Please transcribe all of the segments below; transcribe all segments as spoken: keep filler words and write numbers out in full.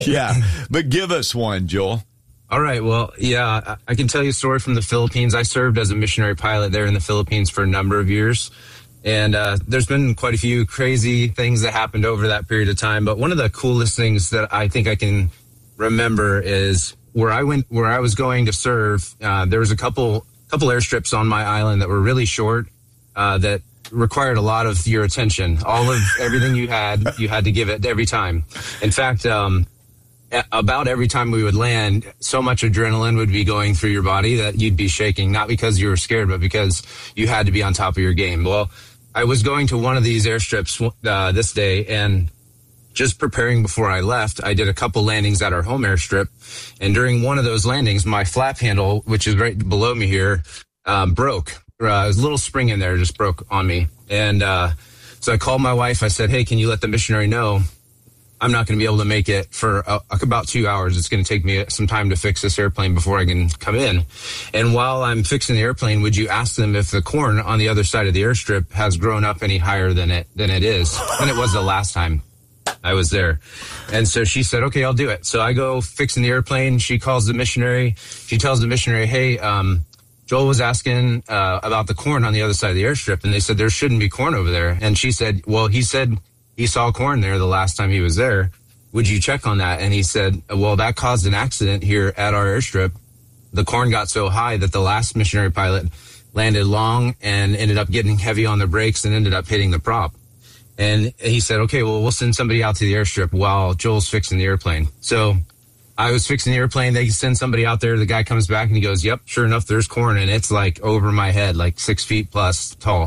Yeah, but give us one, Joel. All right. Well, yeah, I can tell you a story from the Philippines. I served as a missionary pilot there in the Philippines for a number of years. And uh, there's been quite a few crazy things that happened over that period of time. But one of the coolest things that I think I can remember is where I went, where I was going to serve. Uh, there was a couple couple airstrips on my island that were really short, uh, that required a lot of your attention. All of everything you had, you had to give it every time. In fact, um, about every time we would land, so much adrenaline would be going through your body that you'd be shaking, not because you were scared, but because you had to be on top of your game. Well, I was going to one of these airstrips uh, this day, and just preparing before I left, I did a couple landings at our home airstrip. And during one of those landings, my flap handle, which is right below me here, um, broke. Uh, there's a little spring in there, just broke on me. And uh, so I called my wife. I said, hey, can you let the missionary know I'm not going to be able to make it for uh, about two hours. It's going to take me some time to fix this airplane before I can come in. And while I'm fixing the airplane, would you ask them if the corn on the other side of the airstrip has grown up any higher than it than it is than it was the last time I was there? And so she said, okay, I'll do it. So I go fixing the airplane. She calls the missionary. She tells the missionary, hey, um, Joel was asking uh, about the corn on the other side of the airstrip, and they said there shouldn't be corn over there. And she said, well, he said he saw corn there the last time he was there. Would you check on that? And he said, well, that caused an accident here at our airstrip. The corn got so high that the last missionary pilot landed long and ended up getting heavy on the brakes and ended up hitting the prop. And he said, okay, well, we'll send somebody out to the airstrip while Joel's fixing the airplane. So I was fixing the airplane. They send somebody out there. The guy comes back and he goes, yep, sure enough, there's corn. And it's like over my head, like six feet plus tall.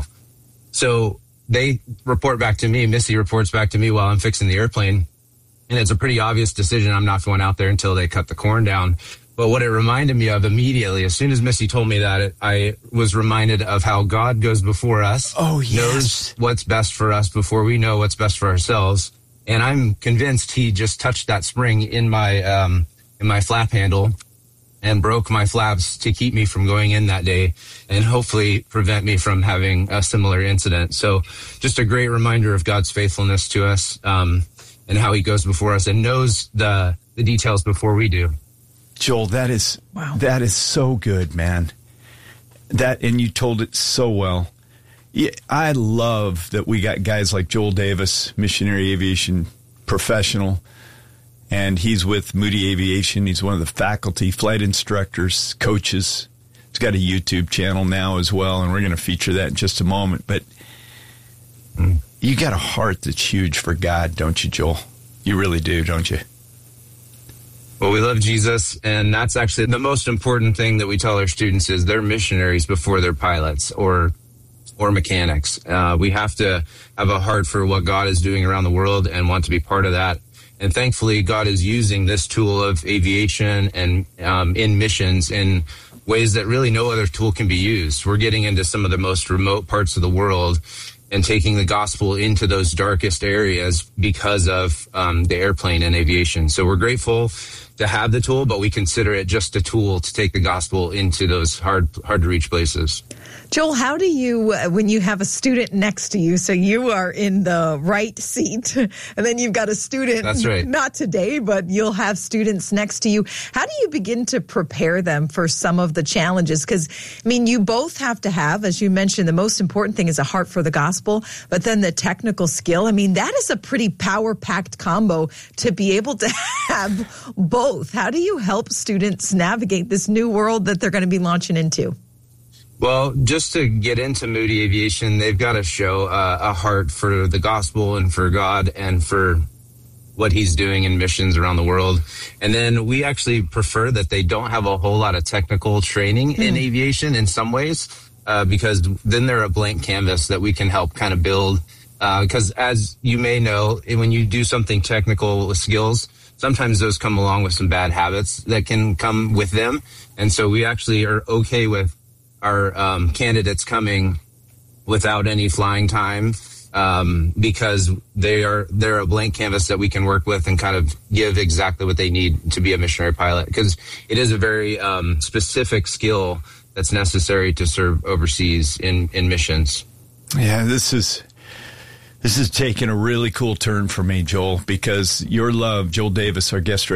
So they report back to me. Missy reports back to me while I'm fixing the airplane. And it's a pretty obvious decision. I'm not going out there until they cut the corn down. But what it reminded me of immediately, as soon as Missy told me that, it, I was reminded of how God goes before us. Oh, yes. Knows what's best for us before we know what's best for ourselves. And I'm convinced he just touched that spring in my um, in my flap handle and broke my flaps to keep me from going in that day and hopefully prevent me from having a similar incident. So just a great reminder of God's faithfulness to us, um, and how he goes before us and knows the, the details before we do. Joel, that is, wow. That is so good, man. That, and you told it so well. Yeah, I love that we got guys like Joel Davis, missionary aviation professional, and he's with Moody Aviation. He's one of the faculty, flight instructors, coaches. He's got a YouTube channel now as well, and we're going to feature that in just a moment. But mm. you got a heart that's huge for God, don't you, Joel? You really do, don't you? Well, we love Jesus, and that's actually the most important thing that we tell our students is they're missionaries before they're pilots or or mechanics. Uh, we have to have a heart for what God is doing around the world and want to be part of that. And thankfully, God is using this tool of aviation and um, in missions in ways that really no other tool can be used. We're getting into some of the most remote parts of the world and taking the gospel into those darkest areas because of um, the airplane and aviation. So we're grateful to have the tool, but we consider it just a tool to take the gospel into those hard, hard to reach places. Joel, how do you, uh, when you have a student next to you, so you are in the right seat, and then you've got a student, That's right. not today, but you'll have students next to you. How do you begin to prepare them for some of the challenges? Because, I mean, you both have to have, as you mentioned, the most important thing is a heart for the gospel, but then the technical skill. I mean, that is a pretty power-packed combo to be able to have both. How do you help students navigate this new world that they're going to be launching into? Well, just to get into Moody Aviation, they've got to show uh, a heart for the gospel and for God and for what he's doing in missions around the world. And then we actually prefer that they don't have a whole lot of technical training mm. in aviation in some ways, uh, because then they're a blank canvas that we can help kind of build. Because uh, as you may know, when you do something technical with skills, sometimes those come along with some bad habits that can come with them. And so we actually are okay with our um, candidates coming without any flying time, um, because they are they're a blank canvas that we can work with and kind of give exactly what they need to be a missionary pilot, because it is a very um, specific skill that's necessary to serve overseas in, in missions. Yeah, this is This is taking a really cool turn for me, Joel, because your love, Joel Davis, our guest